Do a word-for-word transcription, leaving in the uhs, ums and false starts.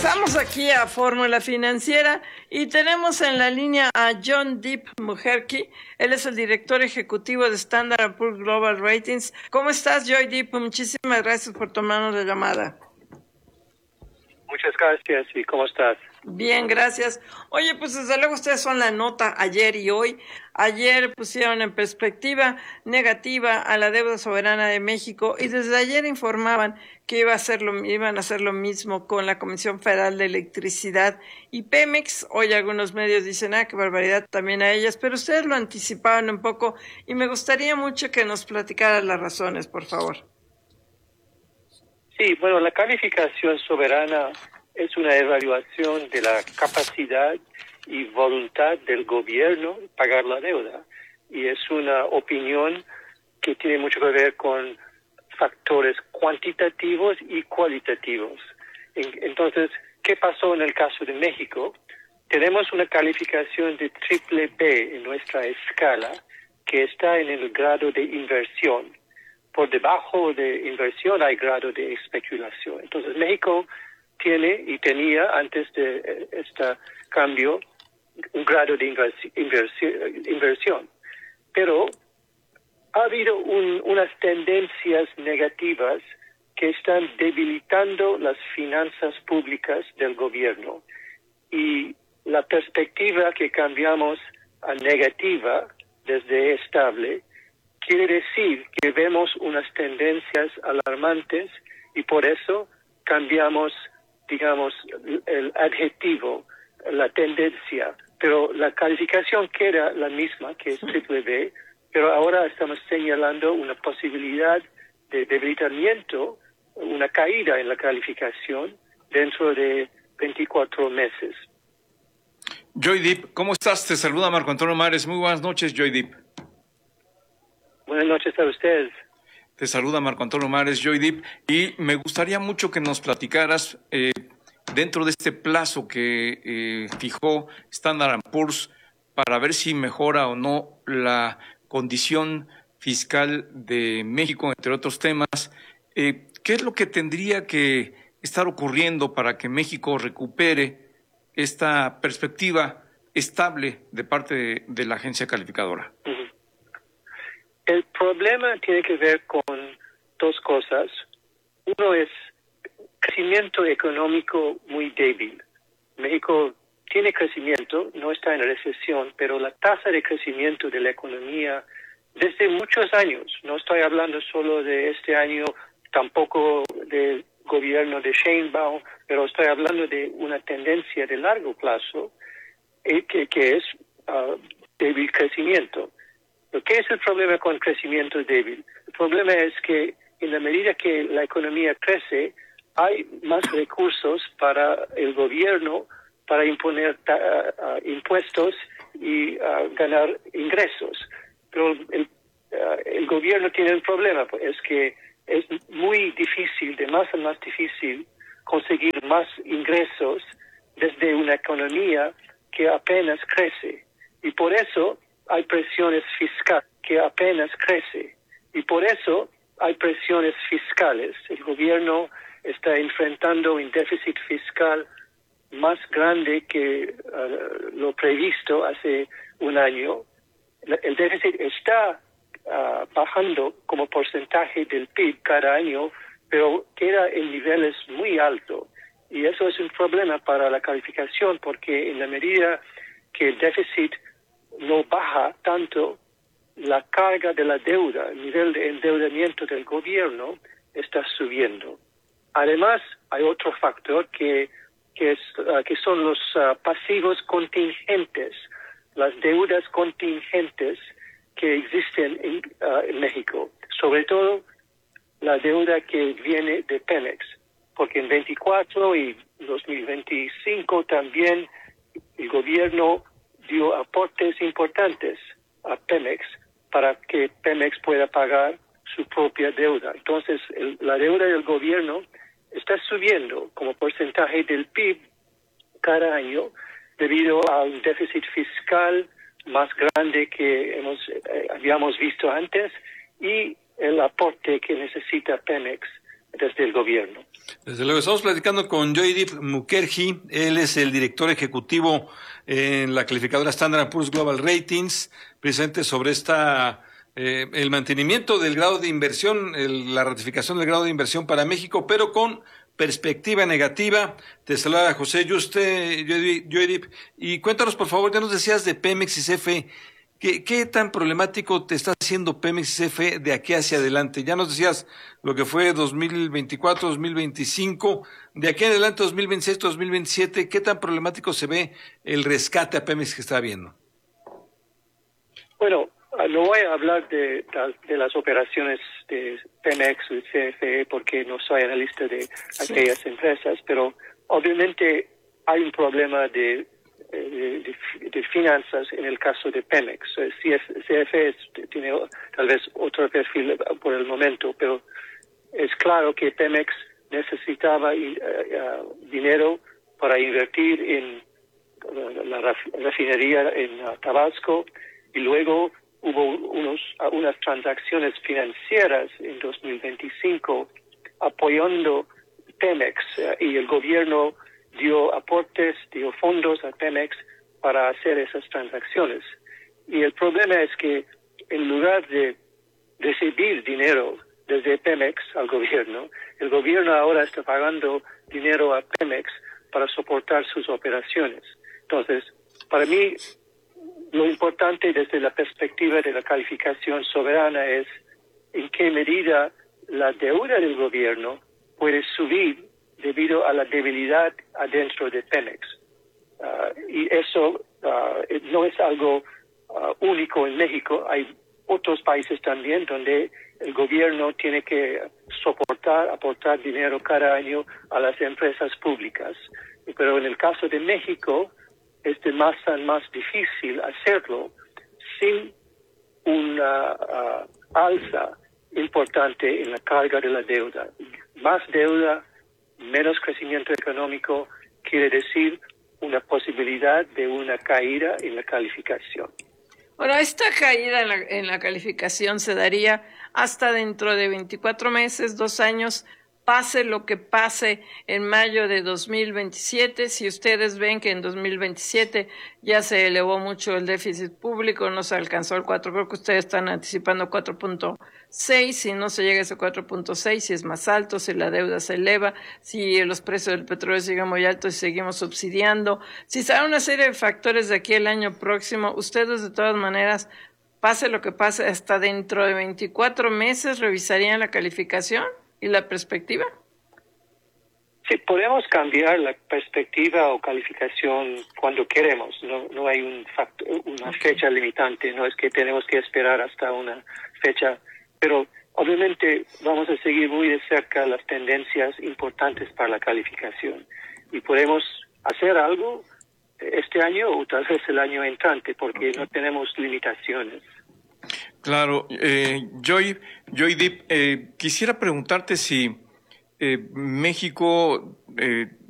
Regresamos aquí a Fórmula Financiera y tenemos en la línea a John Deep Mujerki. Él es el director ejecutivo de Standard and Poor's Global Ratings. ¿Cómo estás, Joy Deep? Muchísimas gracias por tomarnos la llamada. Muchas gracias. ¿Y cómo estás? Bien, gracias. Oye, pues desde luego ustedes son la nota ayer y hoy. Ayer pusieron en perspectiva negativa a la deuda soberana de México y desde ayer informaban que iba a hacer lo, iban a hacer lo mismo con la Comisión Federal de Electricidad y Pemex. Hoy algunos medios dicen, ah, qué barbaridad también a ellas, pero ustedes lo anticipaban un poco y me gustaría mucho que nos platicaran las razones, por favor. Sí, bueno, la calificación soberana es una evaluación de la capacidad y voluntad del gobierno de pagar la deuda. Y es una opinión que tiene mucho que ver con factores cuantitativos y cualitativos. Entonces, ¿qué pasó en el caso de México? Tenemos una calificación de triple B en nuestra escala que está en el grado de inversión. Por debajo de inversión hay grado de especulación. Entonces, México tiene y tenía antes de este cambio un grado de inversi- inversi- inversión. Pero ha habido un, unas tendencias negativas que están debilitando las finanzas públicas del gobierno. Y la perspectiva que cambiamos a negativa desde estable quiere decir que vemos unas tendencias alarmantes y por eso cambiamos, digamos, el adjetivo, la tendencia. Pero la calificación queda la misma, que es triple B, pero ahora estamos señalando una posibilidad de debilitamiento, una caída en la calificación dentro de veinticuatro meses. Joy Deep, ¿cómo estás? Te saluda Marco Antonio Mares. Muy buenas noches, Joy Deep. Buenas noches a ustedes. Te saluda Marco Antonio Mares, Joy Deep, y me gustaría mucho que nos platicaras eh, dentro de este plazo que eh, fijó Standard and Poor's para ver si mejora o no la condición fiscal de México, entre otros temas. Eh, ¿Qué es lo que tendría que estar ocurriendo para que México recupere esta perspectiva estable de parte de, de la agencia calificadora? Uh-huh. El problema tiene que ver con dos cosas. Uno es crecimiento económico muy débil. México tiene crecimiento, no está en recesión, pero la tasa de crecimiento de la economía desde muchos años, no estoy hablando solo de este año, tampoco del gobierno de Sheinbaum, pero estoy hablando de una tendencia de largo plazo eh, que, que es uh, débil crecimiento. ¿Qué es el problema con crecimiento débil? El problema es que en la medida que la economía crece, hay más recursos para el gobierno para imponer uh, uh, impuestos y uh, ganar ingresos. Pero el, uh, el gobierno tiene un problema, es que es muy difícil, de más en más difícil, conseguir más ingresos desde una economía que apenas crece. Y por eso hay presiones fiscales que apenas crece y por eso hay presiones fiscales. El gobierno está enfrentando un déficit fiscal más grande que uh, lo previsto hace un año. El déficit está uh, bajando como porcentaje del P I B cada año, pero queda en niveles muy altos. Y eso es un problema para la calificación porque en la medida que el déficit no baja tanto, la carga de la deuda, el nivel de endeudamiento del gobierno está subiendo. Además, hay otro factor que, que, es, uh, que son los uh, pasivos contingentes, las deudas contingentes que existen en, uh, en México, sobre todo la deuda que viene de Pemex, porque en veinticuatro y dos mil veinticinco también el gobierno dio aportes importantes a Pemex para que Pemex pueda pagar su propia deuda. Entonces, el, la deuda del gobierno está subiendo como porcentaje del P I B cada año debido a un déficit fiscal más grande que hemos eh, habíamos visto antes y el aporte que necesita Pemex desde el gobierno. Desde luego, estamos platicando con Joydeep Mukherjee. Él es el director ejecutivo en la calificadora Standard and Poor's Global Ratings, precisamente sobre esta eh, el mantenimiento del grado de inversión, el, la ratificación del grado de inversión para México, pero con perspectiva negativa. Te saluda José Yuste, Joydeep, y cuéntanos, por favor, ya nos decías de Pemex y C F E. ¿Qué, ¿Qué tan problemático te está haciendo Pemex y C F E de aquí hacia adelante? Ya nos decías lo que fue dos mil veinticuatro, dos mil veinticinco, de aquí en adelante dos mil veintiséis, dos mil veintisiete, ¿qué tan problemático se ve el rescate a Pemex que está habiendo? Bueno, no voy a hablar de, de las operaciones de Pemex o C F E porque no soy analista de aquellas sí. empresas, pero obviamente hay un problema de De, de, de finanzas en el caso de Pemex. C F E tiene tal vez otro perfil por el momento, pero es claro que Pemex necesitaba uh, uh, dinero para invertir en uh, la refinería en uh, Tabasco, y luego hubo unos, uh, unas transacciones financieras en dos mil veinticinco apoyando Pemex, uh, y el gobierno dio aportes, dio fondos a Pemex para hacer esas transacciones. Y el problema es que en lugar de recibir dinero desde Pemex al gobierno, el gobierno ahora está pagando dinero a Pemex para soportar sus operaciones. Entonces, para mí, lo importante desde la perspectiva de la calificación soberana es en qué medida la deuda del gobierno puede subir debido a la debilidad adentro de Pemex. Uh, y eso uh, no es algo uh, único en México. Hay otros países también donde el gobierno tiene que soportar, aportar dinero cada año a las empresas públicas. Pero en el caso de México es de más en más difícil hacerlo sin una uh, alza importante en la carga de la deuda. Más deuda, menos crecimiento económico, quiere decir una posibilidad de una caída en la calificación. Bueno, esta caída en la, en la calificación se daría hasta dentro de veinticuatro meses, dos años, pase lo que pase en mayo de dos mil veintisiete. Si ustedes ven que en dos mil veintisiete ya se elevó mucho el déficit público, no se alcanzó el cuatro, creo que ustedes están anticipando cuatro punto seis, si no se llega a ese cuatro punto seis, si es más alto, si la deuda se eleva, si los precios del petróleo siguen muy altos y seguimos subsidiando, si sale una serie de factores de aquí el año próximo, ustedes de todas maneras, pase lo que pase, hasta dentro de veinticuatro meses revisarían la calificación y la perspectiva. Sí, podemos cambiar la perspectiva o calificación cuando queremos. No, no hay un factor, una fecha limitante. No es que tenemos que esperar hasta una fecha. Pero obviamente vamos a seguir muy de cerca las tendencias importantes para la calificación. Y podemos hacer algo este año o tal vez el año entrante porque okay. no tenemos limitaciones. Claro. Eh, Joy, Joydeep, eh, quisiera preguntarte si eh, México, eh,